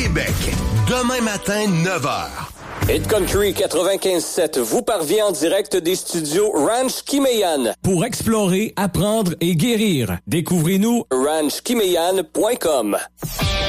Québec. Demain matin, 9h. Hit Country 95.7 vous parvient en direct des studios Ranch Kimeyan. Pour explorer, apprendre et guérir, découvrez-nous ranchkimeyan.com.